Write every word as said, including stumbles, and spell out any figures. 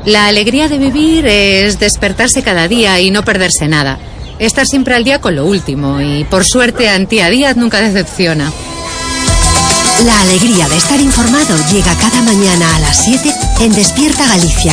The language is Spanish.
La alegría de vivir es despertarse cada día y no perderse nada. Estar siempre al día con lo último y, por suerte, Antía Díaz nunca decepciona. La alegría de estar informado llega cada mañana a las siete en Despierta Galicia